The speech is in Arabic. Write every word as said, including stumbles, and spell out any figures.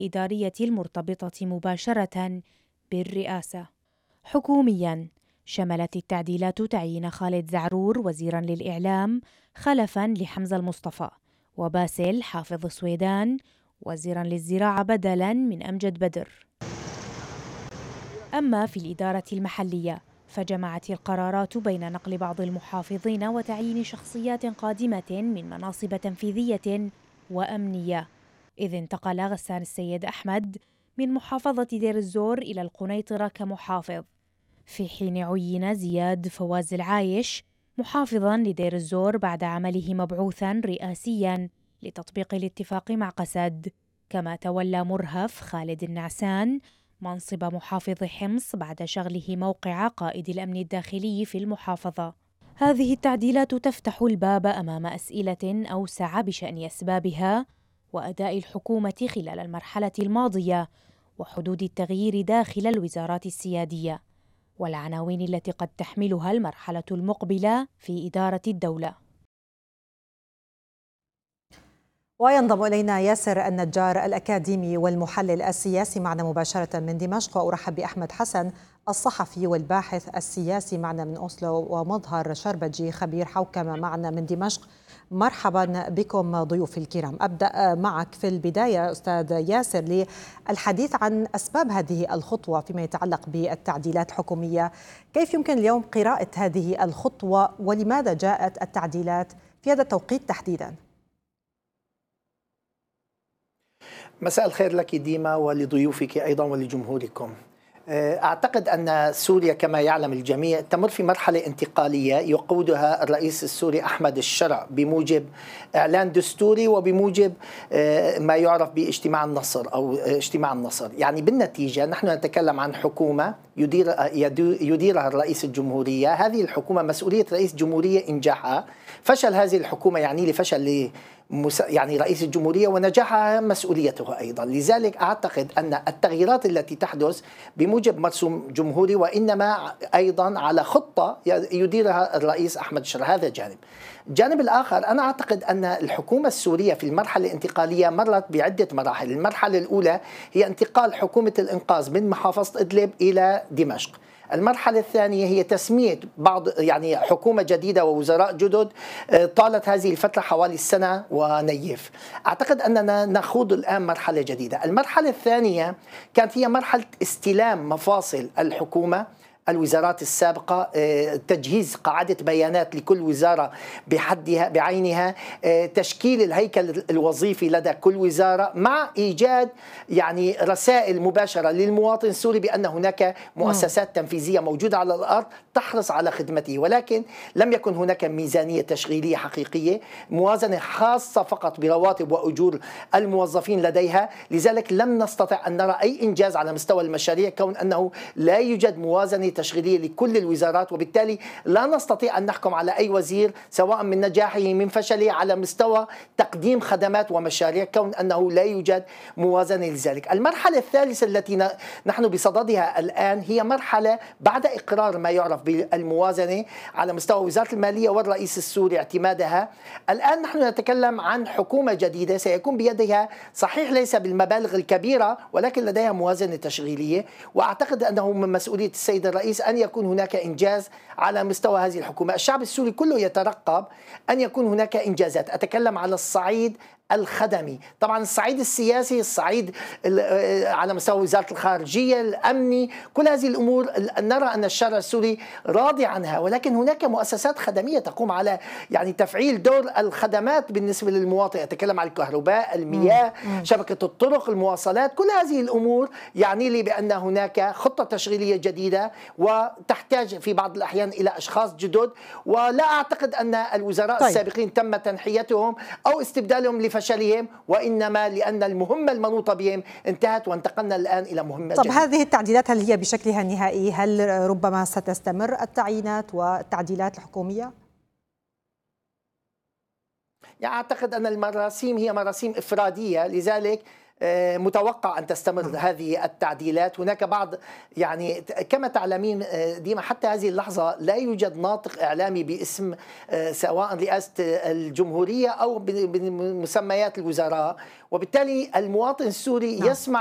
الإدارية المرتبطة مباشرة بالرئاسة. حكومياً، شملت التعديلات تعيين خالد زعرور وزيراً للإعلام خلفاً لحمزة المصطفى، وباسل حافظ سويدان وزيراً للزراعة بدلاً من أمجد بدر. أما في الإدارة المحلية فجمعت القرارات بين نقل بعض المحافظين وتعيين شخصيات قادمة من مناصب تنفيذية وأمنية، إذ انتقل غسان السيد أحمد من محافظة دير الزور إلى القنيطرة كمحافظ، في حين عين زياد فواز العايش محافظاً لدير الزور بعد عمله مبعوثاً رئاسياً لتطبيق الاتفاق مع قسد. كما تولى مرهف خالد النعسان منصب محافظ حمص بعد شغله موقع قائد الأمن الداخلي في المحافظة. هذه التعديلات تفتح الباب أمام أسئلة أوسع بشأن أسبابها وأداء الحكومة خلال المرحلة الماضية وحدود التغيير داخل الوزارات السيادية والعناوين التي قد تحملها المرحلة المقبلة في إدارة الدولة. وينضم إلينا ياسر النجار الأكاديمي والمحلل السياسي معنا مباشرة من دمشق، وأرحب بأحمد حسن الصحفي والباحث السياسي معنا من أوسلو، ومظهر شربجي خبير حوكمة معنا من دمشق. مرحبا بكم ضيوف الكرام. أبدأ معك في البداية أستاذ ياسر للحديث عن أسباب هذه الخطوة فيما يتعلق بالتعديلات الحكومية. كيف يمكن اليوم قراءة هذه الخطوة ولماذا جاءت التعديلات في هذا التوقيت تحديدا؟ مساء الخير لك ديما ولضيوفك أيضا ولجمهوركم. أعتقد أن سوريا كما يعلم الجميع تمر في مرحلة انتقالية يقودها الرئيس السوري أحمد الشرع بموجب إعلان دستوري وبموجب ما يعرف باجتماع النصر أو اجتماع النصر. يعني بالنتيجة نحن نتكلم عن حكومة يدير يديرها الرئيس الجمهورية. هذه الحكومة مسؤولية رئيس الجمهورية إنجاحها. فشل هذه الحكومة يعني لفشل يعني رئيس الجمهورية، ونجاحها مسؤوليته أيضا. لذلك أعتقد أن التغييرات التي تحدث بموجب مرسوم جمهوري، وإنما أيضا على خطة يديرها الرئيس أحمد الشرع. هذا جانب. الجانب الآخر، أنا أعتقد أن الحكومة السورية في المرحلة الانتقالية مرت بعدة مراحل. المرحلة الأولى هي انتقال حكومة الإنقاذ من محافظة إدلب إلى دمشق. المرحلة الثانية هي تسمية بعض يعني حكومة جديدة ووزراء جدد طالت هذه الفترة حوالي السنة ونيف. أعتقد أننا نخوض الآن مرحلة جديدة. المرحلة الثانية كانت هي مرحلة استلام مفاصل الحكومة، الوزارات السابقة، تجهيز قاعدة بيانات لكل وزارة بحدها بعينها، تشكيل الهيكل الوظيفي لدى كل وزارة، مع إيجاد يعني رسائل مباشرة للمواطن السوري بأن هناك مؤسسات تنفيذية موجودة على الأرض تحرص على خدمته. ولكن لم يكن هناك ميزانية تشغيلية حقيقية، موازنة خاصة فقط برواتب وأجور الموظفين لديها. لذلك لم نستطع أن نرى أي إنجاز على مستوى المشاريع، كون أنه لا يوجد موازنة تشغيلية لكل الوزارات، وبالتالي لا نستطيع أن نحكم على أي وزير سواء من نجاحه من فشله على مستوى تقديم خدمات ومشاريع، كون أنه لا يوجد موازنة لذلك. المرحلة الثالثة التي نحن بصددها الآن هي مرحلة بعد إقرار ما يعرف بالموازنة على مستوى وزارة المالية والرئيس السوري اعتمادها. الآن نحن نتكلم عن حكومة جديدة سيكون بيدها صحيح ليس بالمبالغ الكبيرة، ولكن لديها موازنة تشغيلية. وأعتقد أنه من مسؤولية السيد الرئيس أن يكون هناك إنجاز على مستوى هذه الحكومة. الشعب السوري كله يترقب أن يكون هناك إنجازات. أتكلم على الصعيد الخدمي، طبعا الصعيد السياسي، الصعيد على مستوى وزارة الخارجية، الأمني، كل هذه الأمور نرى أن الشارع السوري راضي عنها. ولكن هناك مؤسسات خدمية تقوم على يعني تفعيل دور الخدمات بالنسبة للمواطن. أتكلم عن الكهرباء، المياه، مم. شبكة الطرق، المواصلات. كل هذه الأمور يعني لي بأن هناك خطة تشغيلية جديدة وتحتاج في بعض الأحيان إلى أشخاص جدد. ولا أعتقد أن الوزراء طيب. السابقين تم تنحيتهم أو استبدالهم لفشلهم، وإنما لأن المهمة المنوطة بهم انتهت وانتقلنا الآن إلى مهمة طب جديدة. هذه التعديلات هل هي بشكلها النهائي؟ هل ربما ستستمر التعيينات والتعديلات الحكومية؟ يعني أعتقد أن المراسيم هي مراسيم إفرادية، لذلك متوقع أن تستمر هذه التعديلات. هناك بعض يعني كما تعلمين ديما حتى هذه اللحظة لا يوجد ناطق إعلامي باسم سواء رئاسة الجمهورية أو بمسميات الوزراء، وبالتالي المواطن السوري يسمع